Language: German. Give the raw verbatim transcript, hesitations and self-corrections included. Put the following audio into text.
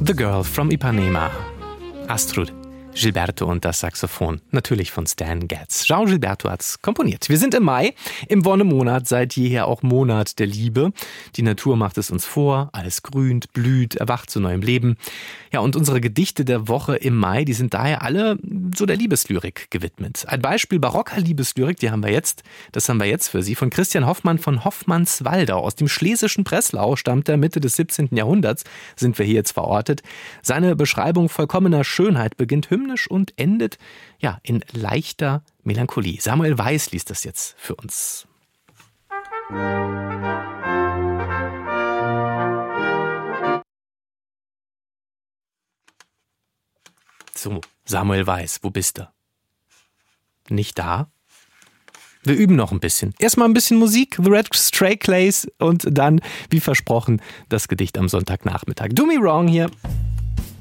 The Girl from Ipanema. Astrud Gilberto und das Saxophon, natürlich von Stan Getz. João Gilberto hat's komponiert. Wir sind im Mai, im Wonnemonat, seit jeher auch Monat der Liebe. Die Natur macht es uns vor, alles grünt, blüht, erwacht zu neuem Leben. Ja, und unsere Gedichte der Woche im Mai, die sind daher alle so der Liebeslyrik gewidmet. Ein Beispiel barocker Liebeslyrik, die haben wir jetzt, das haben wir jetzt für Sie, von Christian Hoffmann von Hoffmannswaldau. Aus dem schlesischen Breslau stammt er, Mitte des siebzehnten Jahrhunderts sind wir hier jetzt verortet. Seine Beschreibung vollkommener Schönheit beginnt hymnisch und endet ja in leichter Melancholie. Samuel Weiß liest das jetzt für uns. So, Samuel Weiß, wo bist du? Nicht da? Wir üben noch ein bisschen. Erstmal ein bisschen Musik, The Red Stray Clays und dann, wie versprochen, das Gedicht am Sonntagnachmittag. Do Me Wrong hier.